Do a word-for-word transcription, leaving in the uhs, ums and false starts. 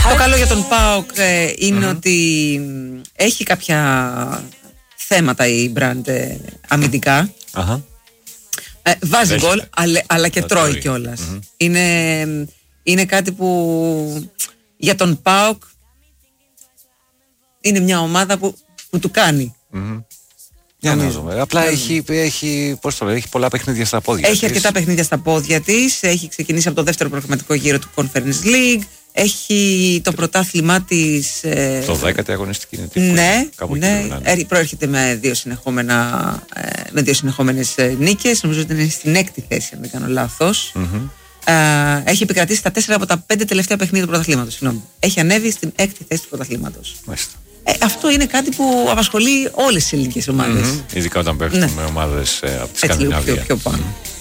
Το καλό για τον ΠΑΟΚ ε, είναι mm-hmm. ότι έχει κάποια θέματα η μπραντ ε, αμυντικά. Uh-huh. Ε, βάζει γκολ, αλλά, αλλά και τρώει κιόλας. Mm-hmm. Είναι, είναι κάτι που για τον ΠΑΟΚ είναι μια ομάδα που, που του κάνει. Mm-hmm. Για να δούμε. Απλά yeah. έχει, έχει, πώς το λέει, έχει πολλά παιχνίδια στα πόδια. Έχει της. αρκετά παιχνίδια στα πόδια της. Έχει ξεκινήσει από το δεύτερο προγραμματικό γύρο του Conference League. Έχει το πρωτάθλημά της. Ε, το δέκατη αγωνιστική είναι. Τι ναι, ναι. Ε, προέρχεται με δύο, συνεχόμενα, ε, με δύο συνεχόμενες νίκες. Νομίζω ότι είναι στην έκτη θέση, αν δεν κάνω λάθος. Mm-hmm. Ε, έχει επικρατήσει τα τέσσερα από τα πέντε τελευταία παιχνίδια του πρωταθλήματος. Συγγνώμη. Έχει ανέβει στην έκτη θέση του πρωταθλήματος. Ε, αυτό είναι κάτι που απασχολεί όλες τις ελληνικές ομάδες. Mm-hmm. Ειδικά όταν παίρνουν ναι. με ομάδες ε, από τη Σκανδιναβία. Πιο, πιο πάνω. Mm-hmm.